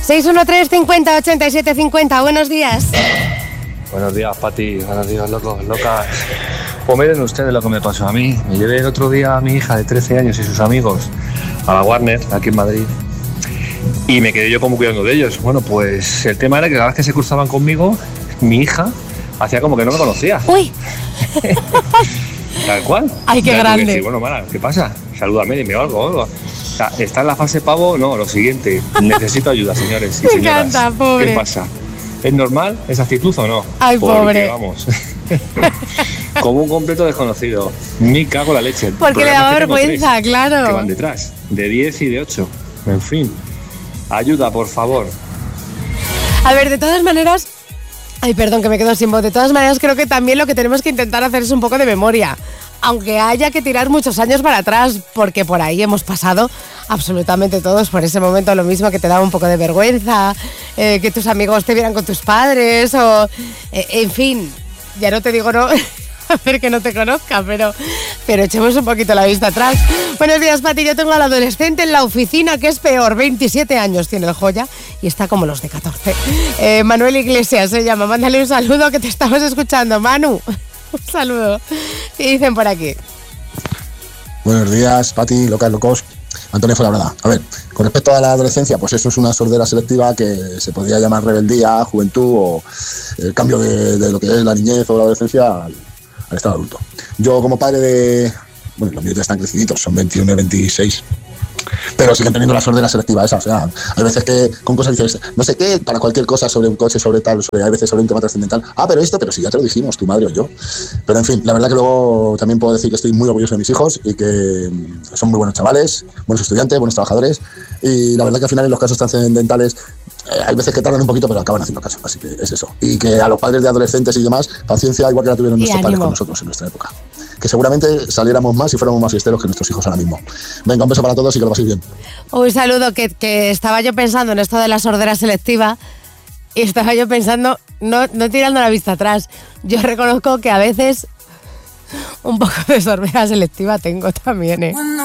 613 50 87 50. Buenos días. Buenos días, Pati. Buenos días, locos, locas. Pues miren ustedes lo que me pasó a mí. Me llevé el otro día a mi hija de 13 años y sus amigos a la Warner, aquí en Madrid. Y me quedé yo como cuidando de ellos. Bueno, pues el tema era que cada vez que se cruzaban conmigo, mi hija hacía como que no me conocía. ¡Uy! Tal cual. ¡Ay, qué grande! Decir, bueno, Mara, ¿qué pasa? Salúdame, dime algo. O sea, ¿está en la fase pavo? No, lo siguiente. Necesito ayuda, señores y Me señoras. encanta, pobre. ¿Qué pasa? ¿Es normal esa actitud o no? Ay, Porque, pobre. Vamos. Como un completo desconocido. Me cago en la leche. Porque le daba vergüenza, claro. Que van detrás, de 10 y de 8. En fin. Ayuda, por favor. A ver, de todas maneras... Ay, perdón, que me quedo sin voz. De todas maneras, creo que también lo que tenemos que intentar hacer es un poco de memoria. Aunque haya que tirar muchos años para atrás, porque por ahí hemos pasado absolutamente todos por ese momento lo mismo, que te daba un poco de vergüenza, que tus amigos te vieran con tus padres, o... en fin, ya no te digo no... A ver, que no te conozca, pero echemos un poquito la vista atrás. Buenos días, Pati. Yo tengo al adolescente en la oficina, que es peor. 27 años tiene el joya y está como los de 14. Manuel Iglesias se llama. Mándale un saludo, que te estamos escuchando. Manu, un saludo. ¿Qué dicen por aquí? Buenos días, Pati, locos. Antonio Fuenlabrada. A ver, con respecto a la adolescencia, pues eso es una sordera selectiva que se podría llamar rebeldía, juventud o el cambio de lo que es la niñez o la adolescencia al estado adulto. Yo, como padre de... Bueno, los míos ya están creciditos, son 21 y 26. Pero siguen teniendo la sordera selectiva esa. O sea, hay veces que con cosas dices, no sé qué, para cualquier cosa, sobre un coche, sobre tal, hay veces sobre un tema trascendental. Pero si ya te lo dijimos, tu madre o yo. Pero en fin, la verdad que luego también puedo decir que estoy muy orgulloso de mis hijos y que son muy buenos chavales, buenos estudiantes, buenos trabajadores. Y la verdad que al final en los casos trascendentales hay veces que tardan un poquito, pero acaban haciendo caso. Así que es eso. Y que a los padres de adolescentes y demás, paciencia igual que la tuvieron nuestros padres con nosotros en nuestra época. Que seguramente saliéramos más y fuéramos más fiesteros que nuestros hijos ahora mismo. Venga, un beso para todos y que lo paséis bien. Un saludo, que estaba yo pensando en esto de la sordera selectiva y estaba yo pensando, no tirando la vista atrás. Yo reconozco que a veces un poco de sordera selectiva tengo también,